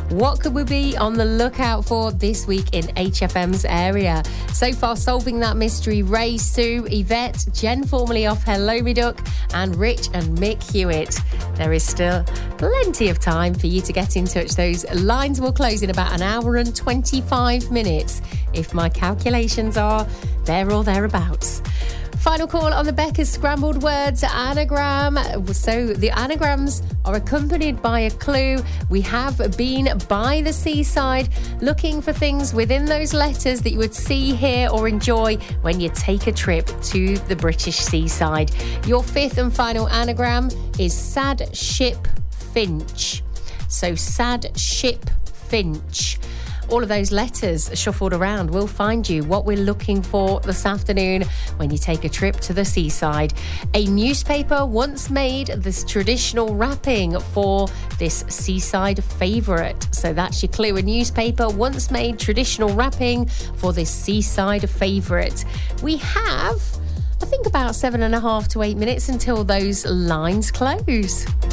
What could we be on the lookout for this week in HFM's area? So far, solving that mystery, Ray, Sue, Yvette, Jen formerly off Hello Me Duck, and Rich and Mick Hewitt. There is still plenty of time for you to get in touch. Those lines will close in about an hour and 25 minutes, if my calculations are there or thereabouts. Final call on the Becca's Scrambled Words anagram. So the anagrams are accompanied by a clue. We have been by the seaside looking for things within those letters that you would see, hear or enjoy when you take a trip to the British seaside. Your fifth and final anagram is Sad Ship Finch. So Sad Ship Finch. All of those letters shuffled around will find you what we're looking for this afternoon when you take a trip to the seaside. A newspaper once made this traditional wrapping for this seaside favourite. So that's your clue. A newspaper once made traditional wrapping for this seaside favourite. We have, I think, about 7.5 to 8 minutes until those lines close.